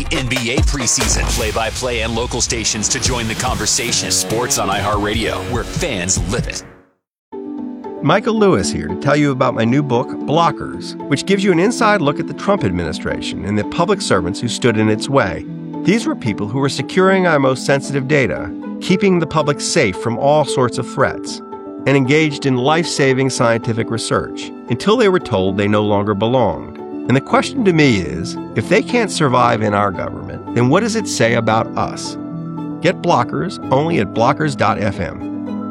NBA preseason. Play-by-play and local stations to join the conversation. Sports on iHeartRadio, where fans live it. Michael Lewis here to tell you about my new book, Blockers, which gives you an inside look at the Trump administration and the public servants who stood in its way. These were people who were securing our most sensitive data, keeping the public safe from all sorts of threats, and engaged in life-saving scientific research until they were told they no longer belonged. And the question to me is, if they can't survive in our government, then what does it say about us? Get Blockers only at blockers.fm.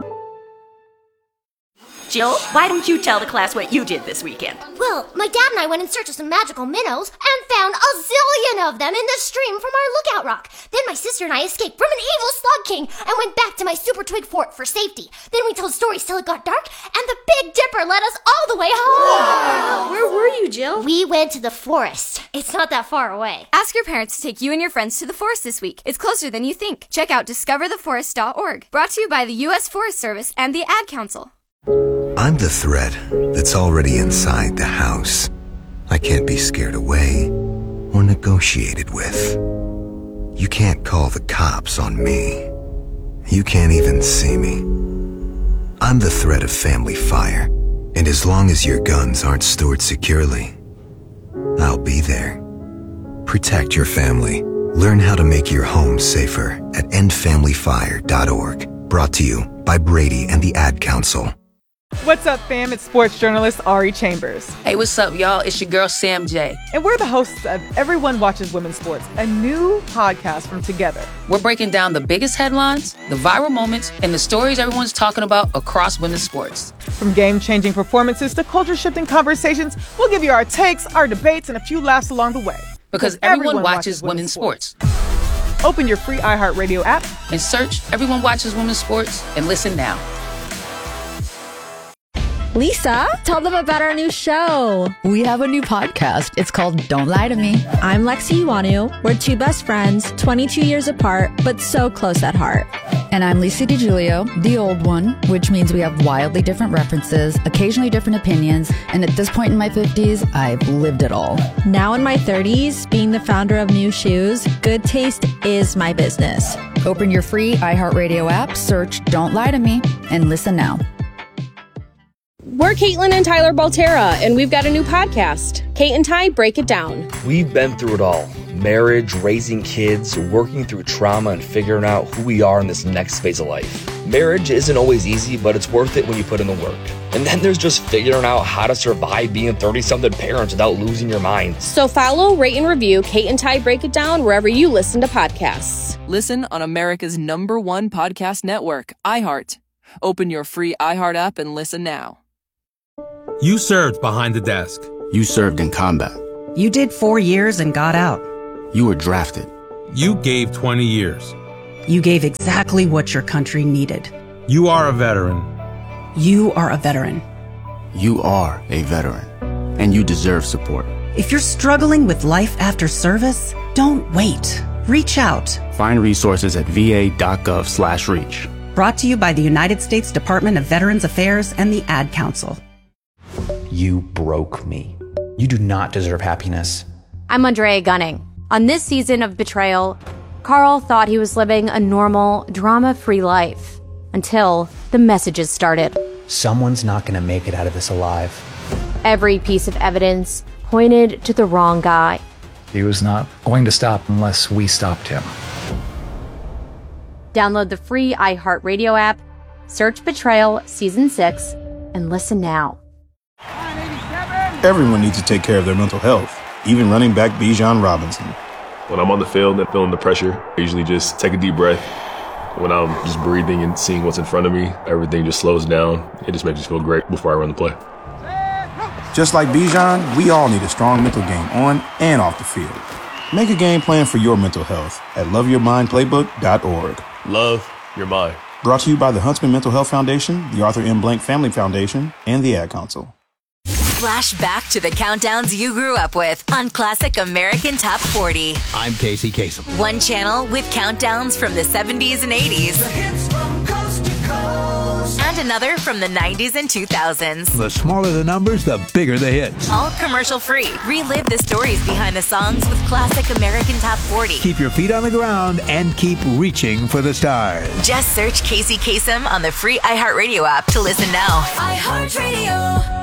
Jill, why don't you tell the class what you did this weekend? Well, my dad and I went in search of some magical minnows and found a zillion of them in the stream from our lookout rock. Then my sister and I escaped from an evil slug king and went back to my super twig fort for safety. Then we told stories till it got dark, and the Big Dipper led us all the way home. Wow. Where were you, Jill? We went to the forest. It's not that far away. Ask your parents to take you and your friends to the forest this week. It's closer than you think. Check out discovertheforest.org. Brought to you by the U.S. Forest Service and the Ad Council. I'm the threat that's already inside the house. I can't be scared away or negotiated with. You can't call the cops on me. You can't even see me. I'm the threat of family fire, and as long as your guns aren't stored securely, I'll be there. Protect your family. Learn how to make your home safer at endfamilyfire.org. Brought to you by Brady and the Ad Council. What's up, fam? It's sports journalist Ari Chambers. Hey, what's up, y'all? It's your girl, Sam J. And we're the hosts of Everyone Watches Women's Sports, a new podcast from Together. We're breaking down the biggest headlines, the viral moments, and the stories everyone's talking about across women's sports. From game-changing performances to culture-shifting conversations, we'll give you our takes, our debates, and a few laughs along the way. Because everyone watches women's sports. Open your free iHeartRadio app and search Everyone Watches Women's Sports and listen now. Lisa, tell them about our new show. We have a new podcast. It's called Don't Lie to Me. I'm Lexi Iwanu. We're two best friends, 22 years apart, but so close at heart. And I'm Lisa DiGiulio, the old one, which means we have wildly different references, occasionally different opinions, and at this point in my 50s, I've lived it all. Now in my 30s, being the founder of New Shoes, good taste is my business. Open your free iHeartRadio app, search Don't Lie to Me, and listen now. We're Caitlin and Tyler Baltera, and we've got a new podcast, Kate and Ty Break It Down. We've been through it all. Marriage, raising kids, working through trauma, and figuring out who we are in this next phase of life. Marriage isn't always easy, but it's worth it when you put in the work. And then there's just figuring out how to survive being 30-something parents without losing your mind. So follow, rate, and review Kate and Ty Break It Down wherever you listen to podcasts. Listen on America's #1 podcast network, iHeart. Open your free iHeart app and listen now. You served behind the desk. You served in combat. You did 4 years and got out. You were drafted. You gave 20 years. You gave exactly what your country needed. You are a veteran. You are a veteran. You are a veteran. And you deserve support. If you're struggling with life after service, don't wait. Reach out. Find resources at va.gov/reach. Brought to you by the United States Department of Veterans Affairs and the Ad Council. You broke me. You do not deserve happiness. I'm Andrea Gunning. On this season of Betrayal, Carl thought he was living a normal, drama-free life until the messages started. Someone's not going to make it out of this alive. Every piece of evidence pointed to the wrong guy. He was not going to stop unless we stopped him. Download the free iHeartRadio app, search Betrayal Season 6, and listen now. Everyone needs to take care of their mental health, even running back Bijan Robinson. When I'm on the field and feeling the pressure, I usually just take a deep breath. When I'm just breathing and seeing what's in front of me, everything just slows down. It just makes me feel great before I run the play. Just like Bijan, we all need a strong mental game on and off the field. Make a game plan for your mental health at loveyourmindplaybook.org. Love your mind. Brought to you by the Huntsman Mental Health Foundation, the Arthur M. Blank Family Foundation, and the Ad Council. Flash back to the countdowns you grew up with on Classic American Top 40. I'm Casey Kasem. One channel with countdowns from the 70s and 80s. The hits from coast to coast. And and another from the 90s and 2000s. The smaller the numbers, the bigger the hits. All commercial-free. Relive the stories behind the songs with classic American Top 40. Keep your feet on the ground and keep reaching for the stars. Just search Casey Kasem on the free iHeartRadio app to listen now. iHeartRadio.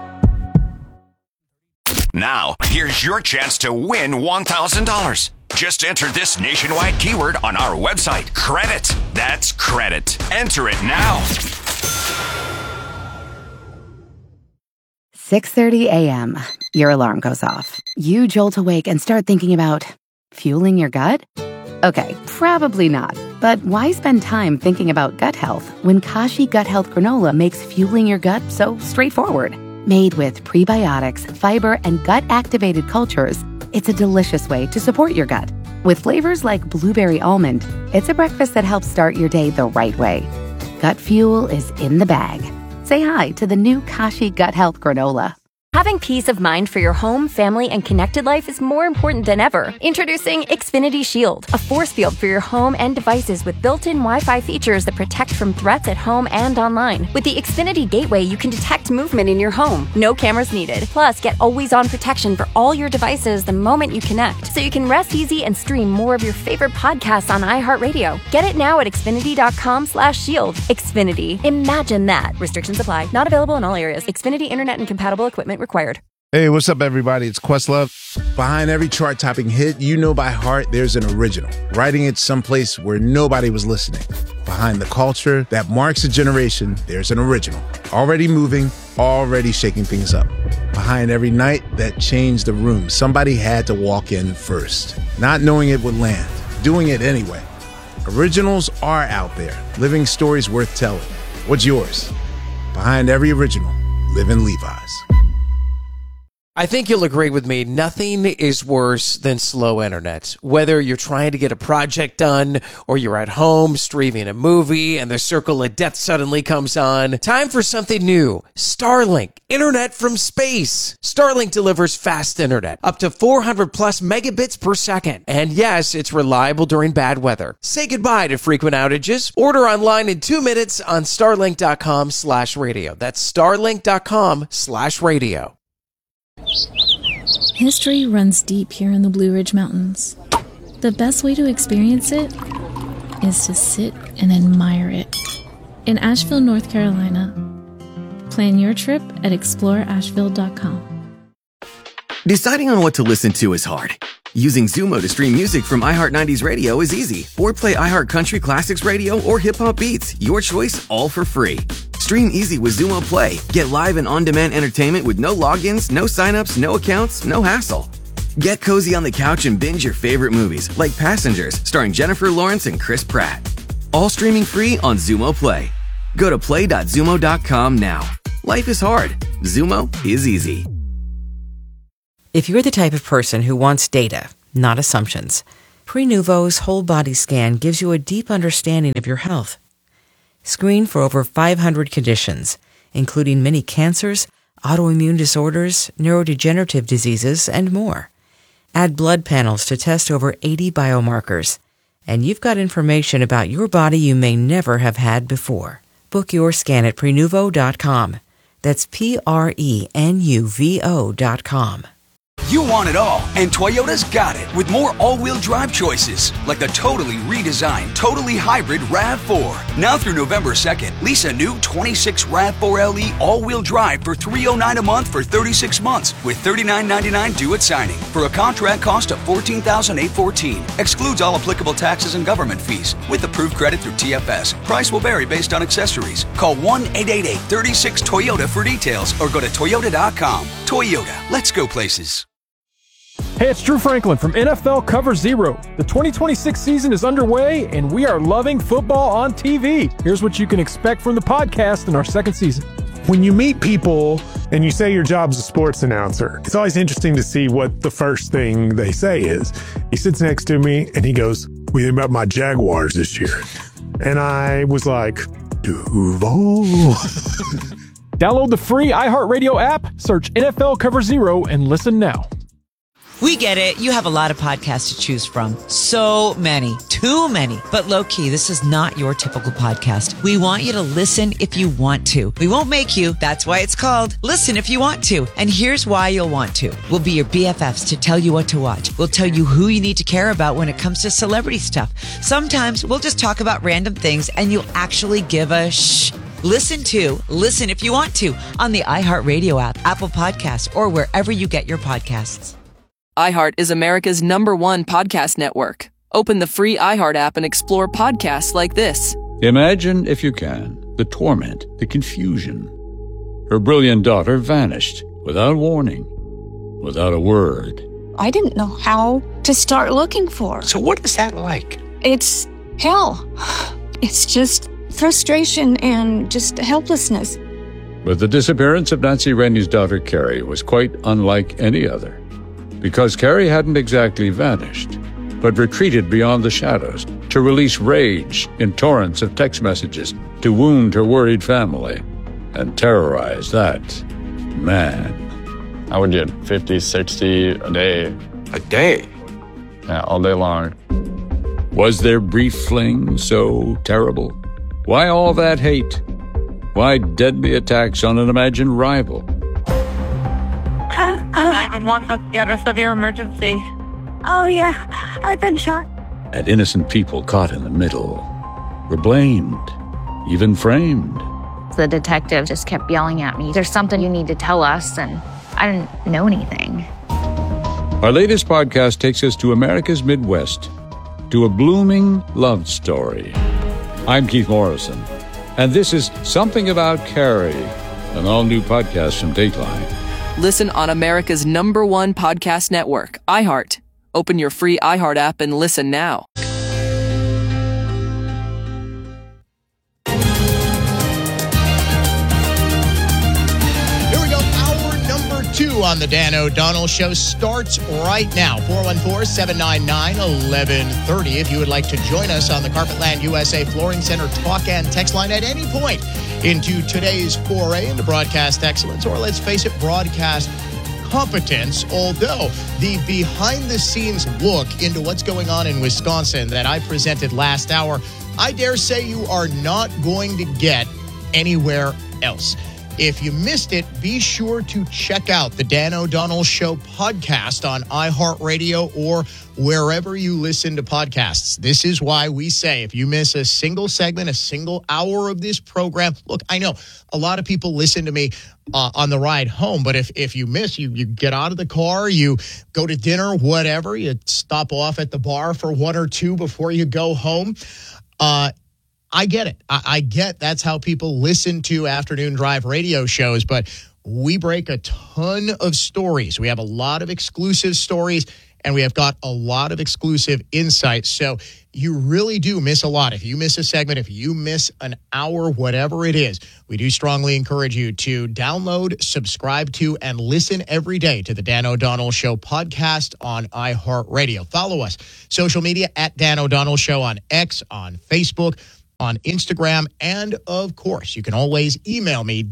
Now, here's your chance to win $1,000. Just enter this nationwide keyword on our website, credit. That's credit. Enter it now. 6:30 a.m. Your alarm goes off. You jolt awake and start thinking about fueling your gut? Okay, probably not. But why spend time thinking about gut health when Kashi Gut Health Granola makes fueling your gut so straightforward? Made with prebiotics, fiber, and gut-activated cultures, it's a delicious way to support your gut. With flavors like blueberry almond, it's a breakfast that helps start your day the right way. Gut fuel is in the bag. Say hi to the new Kashi Gut Health Granola. Having peace of mind for your home, family, and connected life is more important than ever. Introducing Xfinity Shield, a force field for your home and devices with built-in Wi-Fi features that protect from threats at home and online. With the Xfinity Gateway, you can detect movement in your home. No cameras needed. Plus, get always-on protection for all your devices the moment you connect, so you can rest easy and stream more of your favorite podcasts on iHeartRadio. Get it now at Xfinity.com/shield. Xfinity. Imagine that. Restrictions apply. Not available in all areas. Xfinity Internet and compatible equipment required. Hey, what's up, everybody? It's Questlove. Behind every chart-topping hit you know by heart, there's an original, writing it someplace where nobody was listening. Behind the culture that marks a generation, there's an original, already moving, already shaking things up. Behind every night that changed the room, somebody had to walk in first, not knowing it would land, doing it anyway. Originals are out there, living stories worth telling. What's yours? Behind every original, live in Levi's. I think you'll agree with me, nothing is worse than slow internet. Whether you're trying to get a project done or you're at home streaming a movie and the circle of death suddenly comes on, time for something new. Starlink, internet from space. Starlink delivers fast internet, up to 400 plus megabits per second. And yes, it's reliable during bad weather. Say goodbye to frequent outages. Order online in 2 minutes on starlink.com/radio. That's starlink.com/radio. History runs deep here in the Blue Ridge Mountains. The best way to experience it is to sit and admire it. In Asheville, North Carolina. Plan your trip at exploreasheville.com. Deciding on what to listen to is hard. Using Zumo to stream music from iHeart 90s Radio is easy. Or play iHeart Country Classics Radio or Hip Hop Beats. Your choice, all for free. Stream easy with Zumo Play. Get live and on-demand entertainment with no logins, no signups, no accounts, no hassle. Get cozy on the couch and binge your favorite movies, like Passengers, starring Jennifer Lawrence and Chris Pratt. All streaming free on Zumo Play. Go to play.zumo.com now. Life is hard. Zumo is easy. If you're the type of person who wants data, not assumptions, Prenuvo's whole body scan gives you a deep understanding of your health. Screen for over 500 conditions, including many cancers, autoimmune disorders, neurodegenerative diseases, and more. Add blood panels to test over 80 biomarkers, and you've got information about your body you may never have had before. Book your scan at Prenuvo.com. That's Prenuvo.com. You want it all, and Toyota's got it with more all-wheel drive choices, like the totally redesigned, totally hybrid RAV4. Now through November 2nd, lease a new 26 RAV4 LE all-wheel drive for $309 a month for 36 months, with $39.99 due at signing, for a contract cost of $14,814. Excludes all applicable taxes and government fees, with approved credit through TFS. Price will vary based on accessories. Call 1-888-36-TOYOTA for details, or go to Toyota.com. Toyota, let's go places. Hey, it's Drew Franklin from NFL Cover Zero. The 2026 season is underway, and we are loving football on TV. Here's what you can expect from the podcast in our second season. When you meet people and you say your job's a sports announcer, it's always interesting to see what the first thing they say is. He sits next to me and he goes, "What do you think about my Jaguars this year?" And I was like, Duval. Download the free iHeartRadio app, search NFL Cover Zero, and listen now. We get it. You have a lot of podcasts to choose from. So many. Too many. But low-key, this is not your typical podcast. We want you to listen if you want to. We won't make you. That's why it's called Listen If You Want To. And here's why you'll want to. We'll be your BFFs to tell you what to watch. We'll tell you who you need to care about when it comes to celebrity stuff. Sometimes we'll just talk about random things and you'll actually give a shh. Listen If You Want To on the iHeartRadio app, Apple Podcasts, or wherever you get your podcasts. iHeart is America's #1 podcast network. Open the free iHeart app and explore podcasts like this. Imagine, if you can, the torment, the confusion. Her brilliant daughter vanished without warning, without a word. I didn't know how to start looking for her. So what is that like? It's hell. It's just frustration and just helplessness. But the disappearance of Nancy Rainey's daughter, Carrie, was quite unlike any other. Because Carrie hadn't exactly vanished, but retreated beyond the shadows to release rage in torrents of text messages to wound her worried family and terrorize that man. I would get 50, 60 a day. A day? Yeah, all day long. Was their brief fling so terrible? Why all that hate? Why deadly attacks on an imagined rival? 911, what's the address of your emergency? Oh, yeah, I've been shot. And innocent people caught in the middle were blamed, even framed. The detective just kept yelling at me, "There's something you need to tell us," and I didn't know anything. Our latest podcast takes us to America's Midwest, to a blooming love story. I'm Keith Morrison, and this is Something About Carrie, an all-new podcast from Dateline. Listen on America's #1 podcast network, iHeart. Open your free iHeart app and listen now. Here we go. Hour number 2 on the Dan O'Donnell Show starts right now. 414-799-1130. If you would like to join us on the Carpetland USA Flooring Center talk and text line at any point into today's foray into broadcast excellence, or let's face it, broadcast competence, although the behind-the-scenes look into what's going on in Wisconsin that I presented last hour, I dare say you are not going to get anywhere else. If you missed it, be sure to check out the Dan O'Donnell Show podcast on iHeartRadio or wherever you listen to podcasts. This is why we say if you miss a single segment, a single hour of this program, look, I know a lot of people listen to me on the ride home, but if you miss, you get out of the car, you go to dinner, whatever, you stop off at the bar for 1 or 2 before you go home. I get it. I get that's how people listen to afternoon drive radio shows, but we break a ton of stories. We have a lot of exclusive stories, and we have got a lot of exclusive insights. So you really do miss a lot. If you miss a segment, if you miss an hour, whatever it is, we do strongly encourage you to download, subscribe to, and listen every day to the Dan O'Donnell Show podcast on iHeartRadio. Follow us, social media at Dan O'Donnell Show on X, on Facebook, on Instagram, and of course, you can always email me,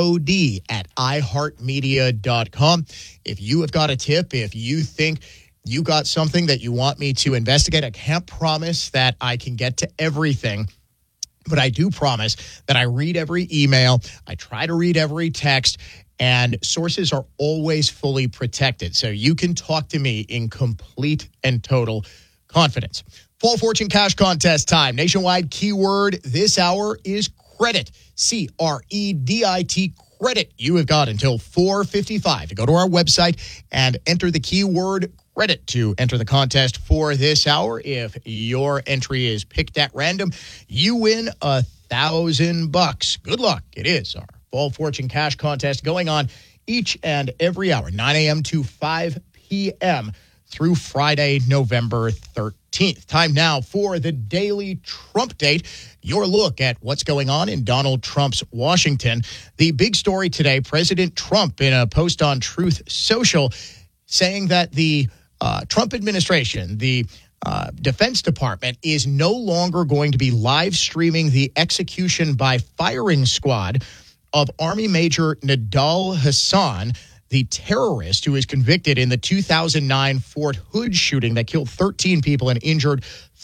dod@iheartmedia.com. If you have got a tip, if you think you got something that you want me to investigate, I can't promise that I can get to everything, but I do promise that I read every email, I try to read every text, and sources are always fully protected. So you can talk to me in complete and total confidence. Fall Fortune Cash Contest time. Nationwide keyword this hour is credit. C-R-E-D-I-T, credit. You have got until 4:55 to go to our website and enter the keyword credit to enter the contest for this hour. If your entry is picked at random, you win $1,000. Good luck. It is our Fall Fortune Cash Contest going on each and every hour, 9 a.m. to 5 p.m. through Friday, November 13th. Time now for the Daily Trump Date, your look at what's going on in Donald Trump's Washington. The big story today, President Trump in a post on Truth Social saying that the Trump administration, the Defense Department, is no longer going to be live streaming the execution by firing squad of Army Major Nidal Hasan the terrorist who was convicted in the 2009 Fort Hood shooting that killed 13 people and injured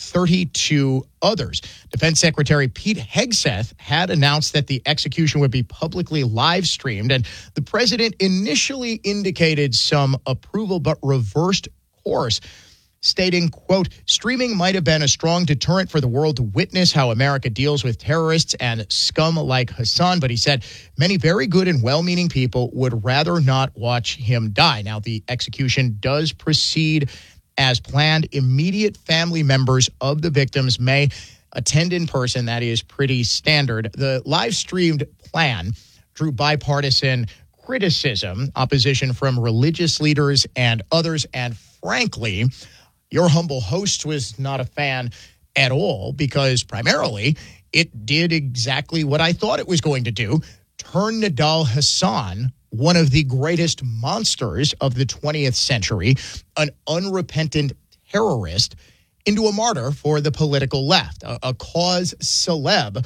32 others. Defense Secretary Pete Hegseth had announced that the execution would be publicly live streamed, and the president initially indicated some approval but reversed course, stating, quote, streaming might have been a strong deterrent for the world to witness how America deals with terrorists and scum like Hassan. But he said many very good and well-meaning people would rather not watch him die. Now, the execution does proceed as planned. Immediate family members of the victims may attend in person. That is pretty standard. The live-streamed plan drew bipartisan criticism, opposition from religious leaders and others, and frankly, your humble host was not a fan at all because primarily it did exactly what I thought it was going to do, turn Nidal Hasan, one of the greatest monsters of the 20th century, an unrepentant terrorist, into a martyr for the political left, a cause celeb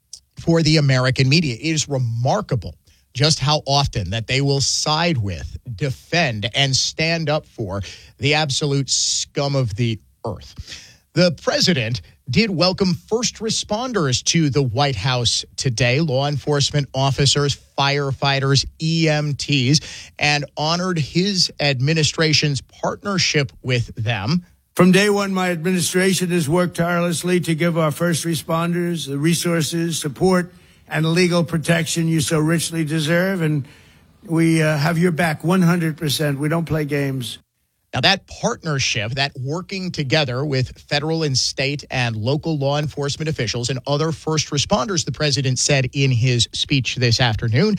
for the American media. It is remarkable just how often that they will side with, defend, and stand up for the absolute scum of the earth. The president did welcome first responders to the White House today, law enforcement officers, firefighters, EMTs, and honored his administration's partnership with them. From day one, my administration has worked tirelessly to give our first responders the resources, support, and legal protection you so richly deserve, and we have your back 100%. We don't play games. Now, that partnership, that working together with federal and state and local law enforcement officials and other first responders, the president said in his speech this afternoon,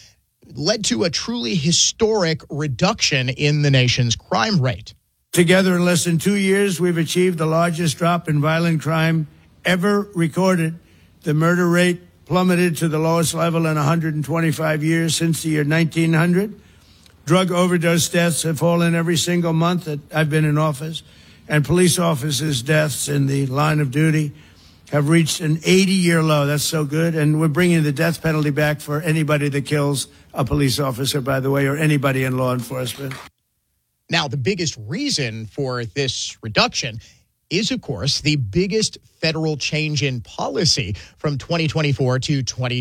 led to a truly historic reduction in the nation's crime rate. Together, in less than 2 years, we've achieved the largest drop in violent crime ever recorded. The murder rate plummeted to the lowest level in 125 years since the year 1900. Drug overdose deaths have fallen every single month that I've been in office, and police officers' deaths in the line of duty have reached an 80-year low. That's so good. And we're bringing the death penalty back for anybody that kills a police officer, by the way, or anybody in law enforcement. Now, the biggest reason for this reduction is, of course, the biggest federal change in policy from 2024 to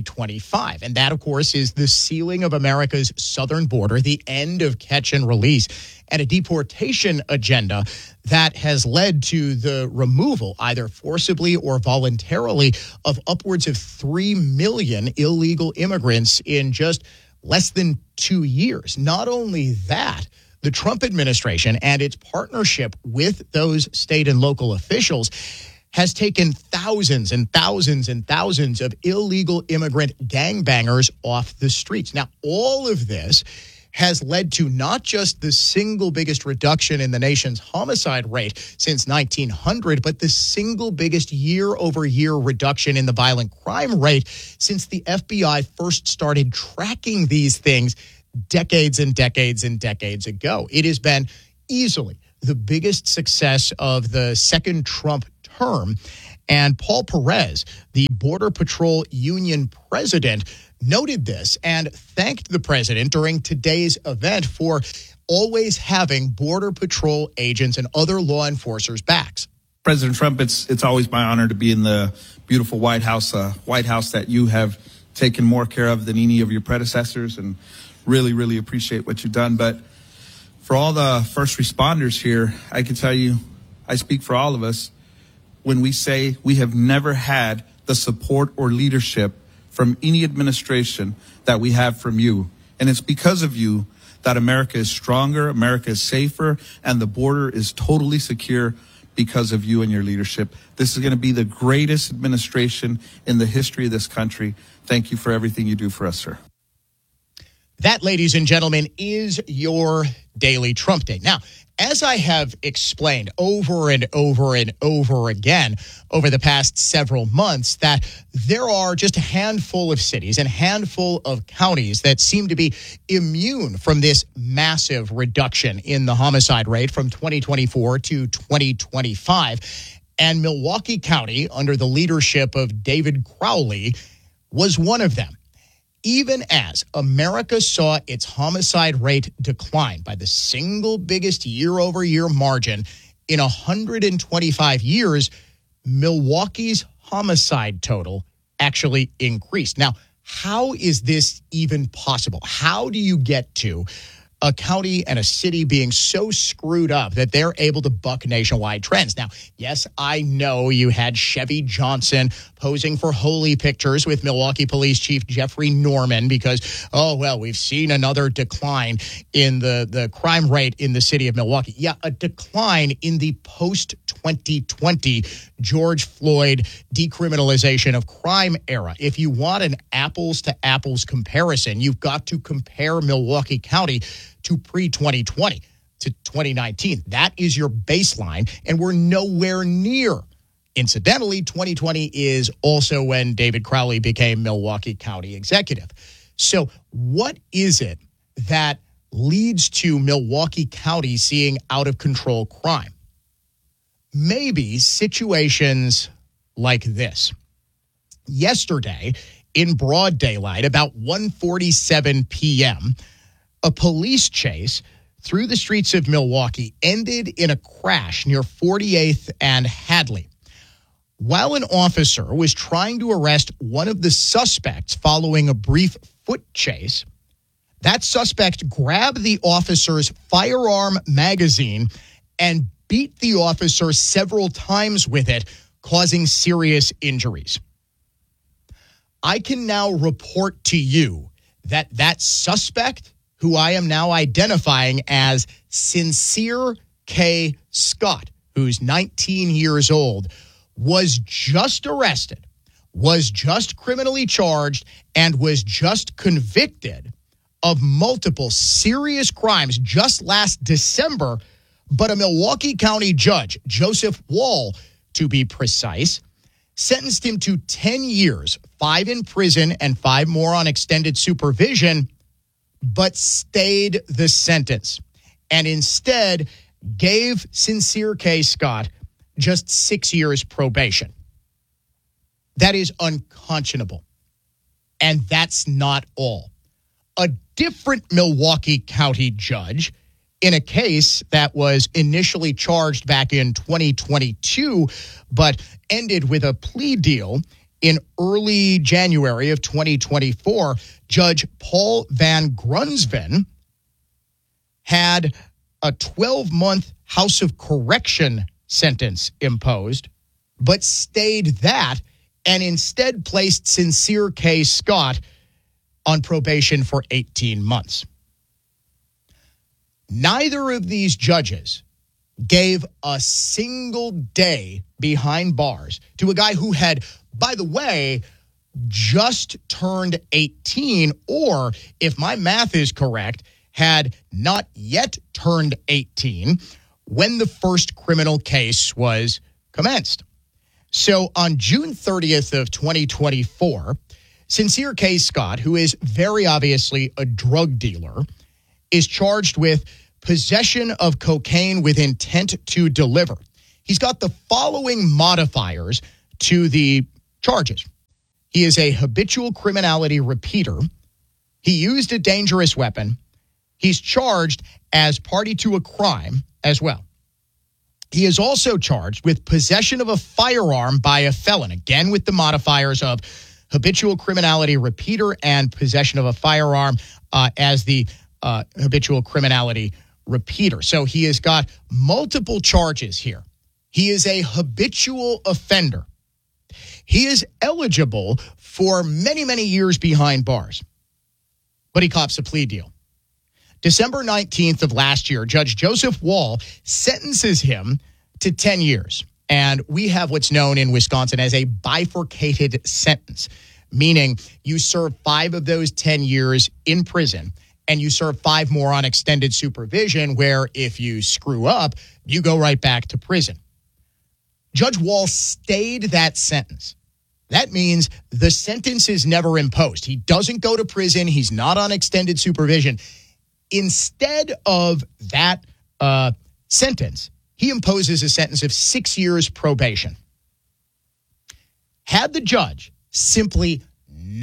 2025. And that, of course, is the sealing of America's southern border, the end of catch and release, and a deportation agenda that has led to the removal, either forcibly or voluntarily, of upwards of 3 million illegal immigrants in just less than 2 years. Not only that, the Trump administration and its partnership with those state and local officials has taken thousands and thousands and thousands of illegal immigrant gangbangers off the streets. Now, all of this has led to not just the single biggest reduction in the nation's homicide rate since 1900, but the single biggest year-over-year reduction in the violent crime rate since the FBI first started tracking these things decades and decades and decades ago. It has been easily the biggest success of the second Trump term. And Paul Perez, the Border Patrol Union president, noted this and thanked the president during today's event for always having Border Patrol agents and other law enforcers' backs. President Trump, it's always my honor to be in the beautiful White House that you have taken more care of than any of your predecessors, and really, really appreciate what you've done. But for all the first responders here, I can tell you, I speak for all of us, when we say we have never had the support or leadership from any administration that we have from you. And it's because of you that America is stronger, America is safer, and the border is totally secure because of you and your leadership. This is going to be the greatest administration in the history of this country. Thank you for everything you do for us, sir. That, ladies and gentlemen, is your Daily Trump Day. Now, as I have explained over and over and over again over the past several months, that there are just a handful of cities and a handful of counties that seem to be immune from this massive reduction in the homicide rate from 2024 to 2025. And Milwaukee County, under the leadership of David Crowley, was one of them. even as America saw its homicide rate decline by the single biggest year-over-year margin in 125 years, Milwaukee's homicide total actually increased. Now, how is this even possible? How do you get to a county and a city being so screwed up that they're able to buck nationwide trends? Now, yes, I know you had Chevy Johnson posing for holy pictures with Milwaukee Police Chief Jeffrey Norman because, we've seen another decline in the crime rate in the city of Milwaukee. Yeah, a decline in the post-2020 George Floyd decriminalization of crime era. If you want an apples-to-apples comparison, you've got to compare Milwaukee County to pre-2020, to 2019. That is your baseline, and we're nowhere near. Incidentally, 2020 is also when David Crowley became Milwaukee County executive. So what is it that leads to Milwaukee County seeing out-of-control crime? Maybe situations like this. Yesterday, in broad daylight, about 1:47 p.m., a police chase through the streets of Milwaukee ended in a crash near 48th and Hadley. While an officer was trying to arrest one of the suspects following a brief foot chase, that suspect grabbed the officer's firearm magazine and beat the officer several times with it, causing serious injuries. I can now report to you that suspect, who I am now identifying as Sincere K. Scott, who's 19 years old, was just arrested, was just criminally charged, and was just convicted of multiple serious crimes just last December. But a Milwaukee County judge, Joseph Wall, to be precise, sentenced him to 10 years, 5 in prison and 5 more on extended supervision, but stayed the sentence and instead gave Sincere K. Scott just 6 years probation. That is unconscionable. And that's not all. A different Milwaukee County judge, in a case that was initially charged back in 2022, but ended with a plea deal in early January of 2024, Judge Paul Van Grunsven had a 12-month House of Correction sentence imposed, but stayed that and instead placed Sincere K. Scott on probation for 18 months. Neither of these judges gave a single day behind bars to a guy who had, by the way, just turned 18, or if my math is correct, had not yet turned 18 when the first criminal case was commenced. So on June 30th of 2024, Sincere K. Scott, who is very obviously a drug dealer, is charged with possession of cocaine with intent to deliver. He's got the following modifiers to the charges. He is a habitual criminality repeater. He used a dangerous weapon. He's charged as party to a crime as well. He is also charged with possession of a firearm by a felon, again with the modifiers of habitual criminality repeater and possession of a firearm as the habitual criminality repeater. So he has got multiple charges here. He is a habitual offender. He is eligible for many, many years behind bars, but he cops a plea deal. December 19th of last year, Judge Joseph Wall sentences him to 10 years. And we have what's known in Wisconsin as a bifurcated sentence, meaning you serve 5 of those 10 years in prison and you serve 5 more on extended supervision, where if you screw up, you go right back to prison. Judge Wall stayed that sentence. That means the sentence is never imposed. He doesn't go to prison. He's not on extended supervision. Instead of that sentence, he imposes a sentence of 6 years probation. Had the judge simply not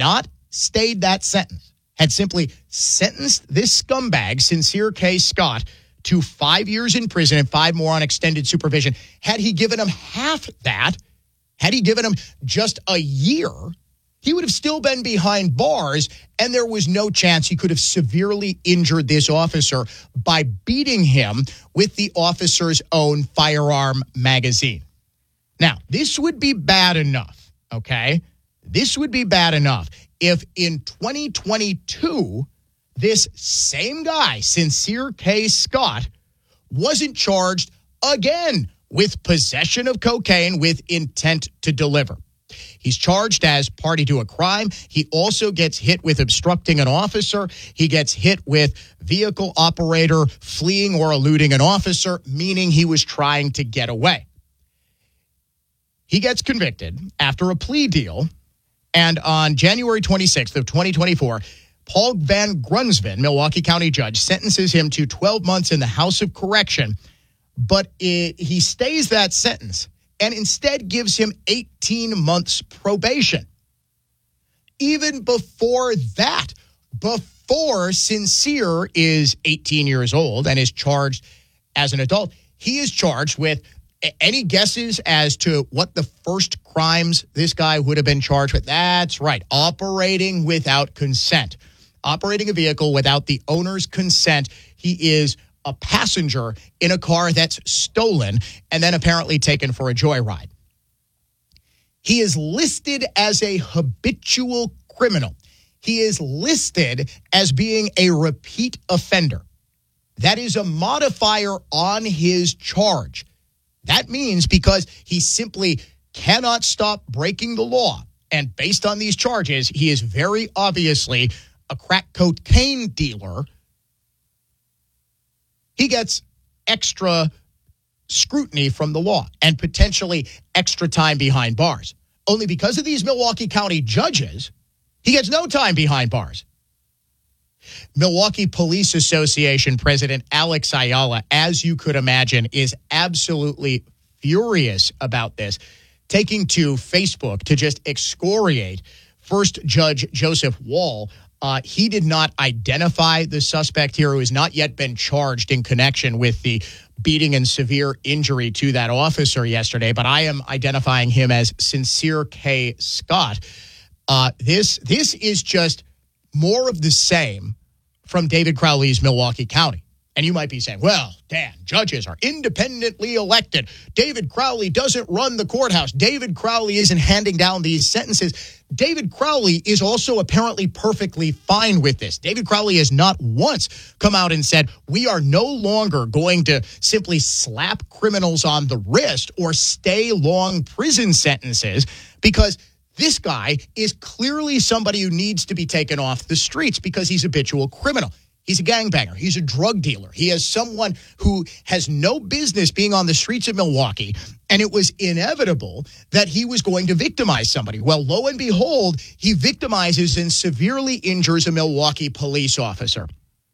stayed that sentence, had simply sentenced this scumbag, Sincere K. Scott, to 5 years in prison and 5 more on extended supervision, had he given him half that, had he given him just a year, he would have still been behind bars, and there was no chance he could have severely injured this officer by beating him with the officer's own firearm magazine. Now, this would be bad enough, okay? This would be bad enough if in 2022, this same guy, Sincere K. Scott, wasn't charged again with possession of cocaine with intent to deliver. He's charged as party to a crime. He also gets hit with obstructing an officer. He gets hit with vehicle operator fleeing or eluding an officer, meaning he was trying to get away. He gets convicted after a plea deal, and on January 26th of 2024, Paul Van Grunsven, Milwaukee County judge, sentences him to 12 months in the House of Correction, but he stays that sentence and instead gives him 18 months probation. Even before that, before Sincere is 18 years old and is charged as an adult, he is charged with, any guesses as to what the first crimes this guy would have been charged with? That's right, operating without consent. Operating a vehicle without the owner's consent. He is a passenger in a car that's stolen and then apparently taken for a joyride. He is listed as a habitual criminal. He is listed as being a repeat offender. That is a modifier on his charge. That means because he simply cannot stop breaking the law, and based on these charges, he is very obviously a crack cocaine dealer, he gets extra scrutiny from the law and potentially extra time behind bars. Only because of these Milwaukee County judges, he gets no time behind bars. Milwaukee Police Association President Alex Ayala, as you could imagine, is absolutely furious about this, taking to Facebook to just excoriate First Judge Joseph Wall. He did not identify the suspect here, who has not yet been charged in connection with the beating and severe injury to that officer yesterday, but I am identifying him as Sincere K. Scott. This is just more of the same from David Crowley's Milwaukee County. And you might be saying, well, Dan, judges are independently elected. David Crowley doesn't run the courthouse. David Crowley isn't handing down these sentences. David Crowley is also apparently perfectly fine with this. David Crowley has not once come out and said, we are no longer going to simply slap criminals on the wrist or stay long prison sentences, because this guy is clearly somebody who needs to be taken off the streets because he's a habitual criminal. He's a gangbanger. He's a drug dealer. He is someone who has no business being on the streets of Milwaukee, and it was inevitable that he was going to victimize somebody. Well, lo and behold, he victimizes and severely injures a Milwaukee police officer.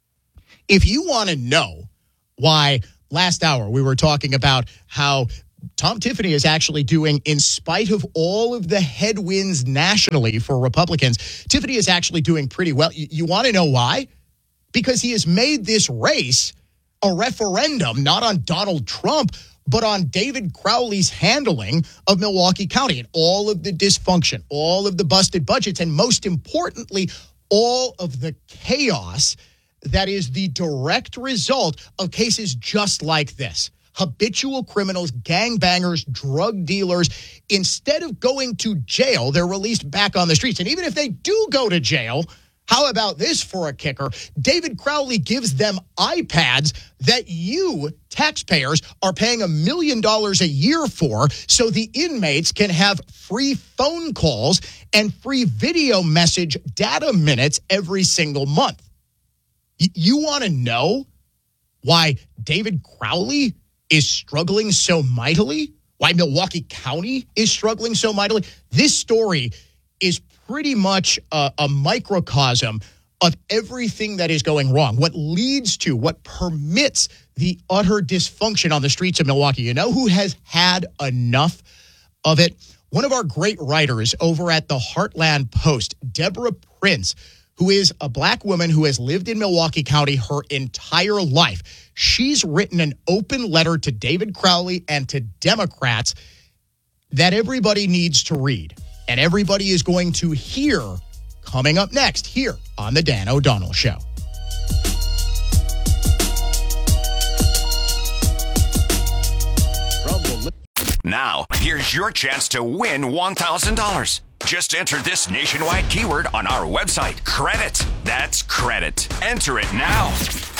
If you want to know why last hour we were talking about how Tom Tiffany is actually doing, in spite of all of the headwinds nationally for Republicans, Tiffany is actually doing pretty well. You want to know why? Because he has made this race a referendum, not on Donald Trump, but on David Crowley's handling of Milwaukee County and all of the dysfunction, all of the busted budgets, and most importantly, all of the chaos that is the direct result of cases just like this. Habitual criminals, gangbangers, drug dealers, instead of going to jail, they're released back on the streets. And even if they do go to jail, how about this for a kicker? David Crowley gives them iPads that you, taxpayers, are paying $1 million a year for, so the inmates can have free phone calls and free video message data minutes every single month. You want to know why David Crowley is struggling so mightily? Why Milwaukee County is struggling so mightily? This story is pretty much a microcosm of everything that is going wrong, what leads to, what permits the utter dysfunction on the streets of Milwaukee. You know who has had enough of it? one of our great writers over at the Heartland Post, Deborah Prince, who is a black woman who has lived in Milwaukee County her entire life. She's written an open letter to David Crowley and to Democrats that everybody needs to read. And everybody is going to hear coming up next here on The Dan O'Donnell Show. Now, here's your chance to win $1,000. Just enter this nationwide keyword on our website, credit. That's credit. Enter it now.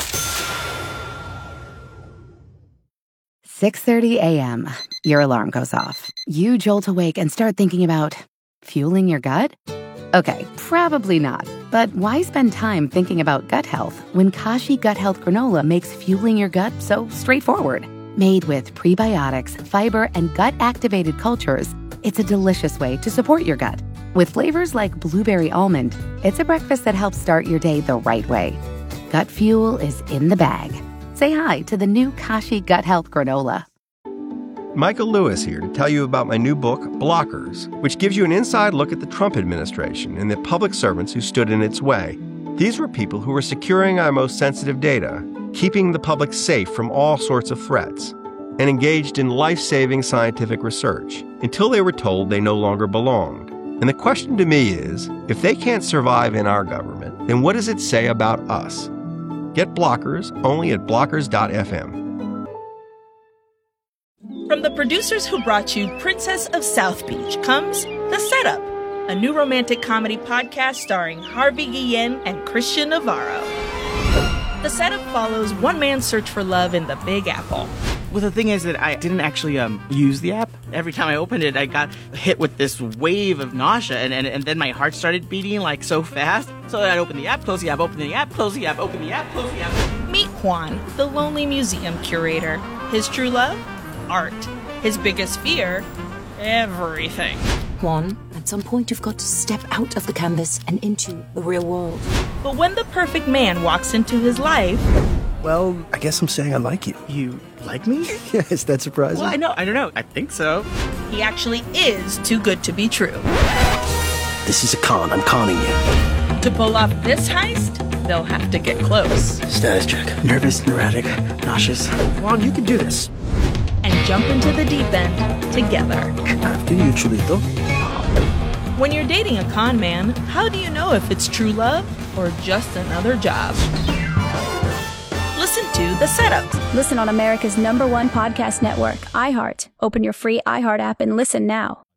6:30 a.m. Your alarm goes off. You jolt awake and start thinking about fueling your gut? Okay, probably not. But why spend time thinking about gut health when Kashi Gut Health Granola makes fueling your gut so straightforward? Made with prebiotics, fiber, and gut-activated cultures, it's a delicious way to support your gut. With flavors like blueberry almond, it's a breakfast that helps start your day the right way. Gut fuel is in the bag. Say hi to the new Kashi Gut Health Granola. Michael Lewis here to tell you about my new book, Blockers, which gives you an inside look at the Trump administration and the public servants who stood in its way. These were people who were securing our most sensitive data, keeping the public safe from all sorts of threats, and engaged in life-saving scientific research until they were told they no longer belonged. And the question to me is, if they can't survive in our government, then what does it say about us? Get Blockers only at blockers.fm. From the producers who brought you Princess of South Beach comes The Setup, a new romantic comedy podcast starring Harvey Guillen and Christian Navarro. The Setup follows one man's search for love in the Big Apple. Well, the thing is that I didn't actually use the app. Every time I opened it, I got hit with this wave of nausea, and then my heart started beating like so fast. So I'd open the app, close the app, open the app, close the app, open the app, close the app. Meet Juan, the lonely museum curator. His true love? Art. His biggest fear? Everything. Juan, at some point you've got to step out of the canvas and into the real world. But when the perfect man walks into his life... Well, I guess I'm saying I like you. You like me? Yes, that's surprising. Well, I don't know. I think so. He actually is too good to be true. This is a con. I'm conning you. To pull off this heist, they'll have to get close. Status check. Nervous, neurotic, nauseous. Juan, you can do this. And jump into the deep end together. After you, Chulito. When you're dating a con man, how do you know if it's true love or just another job? Listen to The Setup. Listen on America's #1 podcast network, iHeart. Open your free iHeart app and listen now.